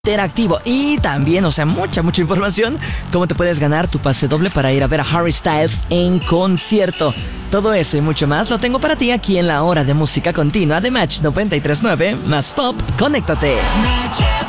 interactivo y también, o sea, mucha información, cómo te puedes ganar tu pase doble para ir a ver a Harry Styles en concierto. Todo eso y mucho más lo tengo para ti aquí en la hora de música continua de Match 93.9 más Pop. Conéctate.